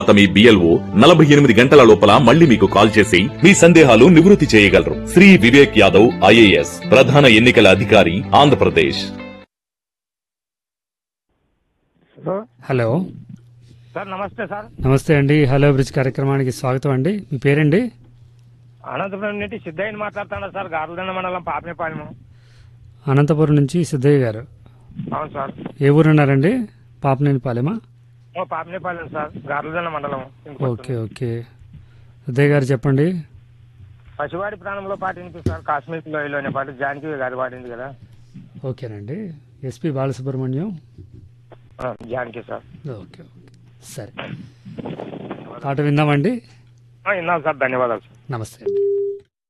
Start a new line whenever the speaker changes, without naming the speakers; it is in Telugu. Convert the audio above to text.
మీ BLO 48 గంటల లోపల మళ్ళీ మీకు కాల్ చేసి మీ సందేహాలు నివృత్తి చేయగలరు. శ్రీ వివేక్ యాదవ్ IAS ప్రధాన ఎన్నికల అధికారి ఆంధ్రప్రదేశ్.
హలో
సార్ నమస్తే సార్.
నమస్తే అండి. హలో బ్రిడ్జ్ కార్యక్రమానికి స్వాగతం అండి. మీ పేరండి?
అనంతపురం నుండి సిద్ధయ్యని మాట్లాడుతున్నా సార్. గార్లదండ మండలం పాపనేపాలెం.
అనంతపురం నుంచి సిద్ధయ్య గారు.
అవును సార్.
ఏ ఊరున్నారండి? పాపనేనిపాలెమా?
పాపనేపాలెం సార్, గార్లదండ మండలం.
Okay okay. సిద్ధయ్య గారు చెప్పండి.
పసివాడి ప్రాణంలో పాటింది సార్, కాశ్మీర్ లోయలోనే పాటి జానకి గారి పాడింది కదా.
ఓకేనండి. SP Balasubrahmanyam
Janaki sir.
Okay okay సరే, పాట విందామండి.
విన్నాం సార్, ధన్యవాదాలు సార్.
నమస్తే అండి.